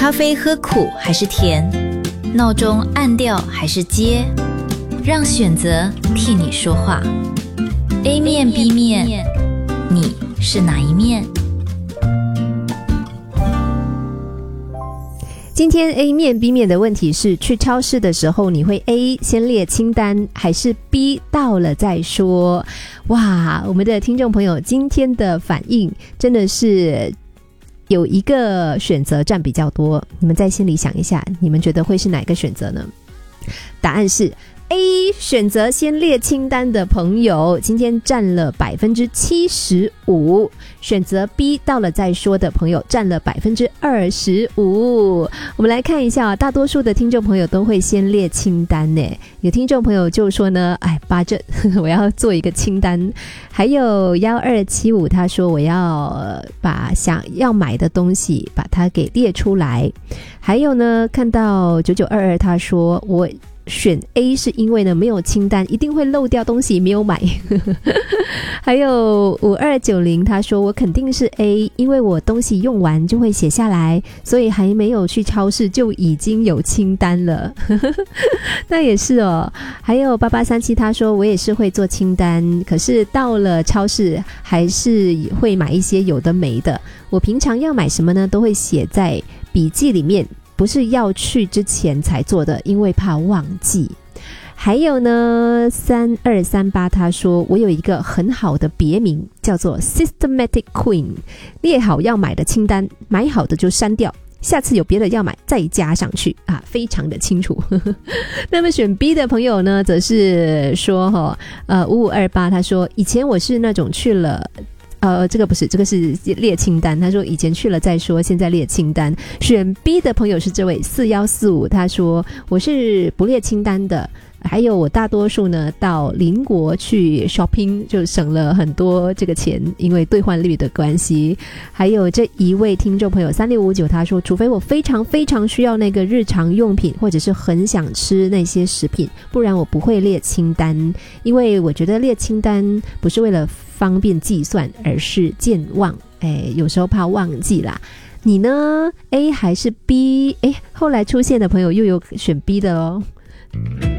咖啡喝苦还是甜？闹钟按掉还是接？让选择替你说话。A 面 B 面，你是哪一面？ 今天 A 面 B 面的问题是，去超市的时候你会 A 先列清单，还是 B 到了再说？哇，我们的听众朋友今天的反应真的是有一个选择占比较多，你们在心里想一下，你们觉得会是哪个选择呢？答案是 A 选择先列清单的朋友今天占了 75%， 选择 B 到了再说的朋友占了 25%。 我们来看一下，大多数的听众朋友都会先列清单呢。有听众朋友就说呢，巴正我要做一个清单。还有1275他说我要把想要买的东西把它给列出来。还有呢，看到9922他说我选 A 是因为呢没有清单，一定会漏掉东西没有买。还有5290他说我肯定是 A， 因为我东西用完就会写下来，所以还没有去超市就已经有清单了。那也是哦。还有8837他说我也是会做清单，可是到了超市还是会买一些有的没的。我平常要买什么呢，都会写在笔记里面，不是要去之前才做的，因为怕忘记。还有呢3238他说我有一个很好的别名叫做 Systematic Queen， 列好要买的清单，买好的就删掉，下次有别的要买再加上去非常的清楚。那么选 B 的朋友呢则是说5528他说以前我是那种去了这个不是，这个是列清单。他说以前去了再说，现在列清单。选 B 的朋友是这位4145，他说我是不列清单的。还有我大多数呢到邻国去 shopping， 就省了很多这个钱，因为兑换率的关系。还有这一位听众朋友3659他说除非我非常非常需要那个日常用品，或者是很想吃那些食品，不然我不会列清单。因为我觉得列清单不是为了方便计算，而是健忘，有时候怕忘记啦。你呢 A 还是 B？ 后来出现的朋友又有选 B 的哦。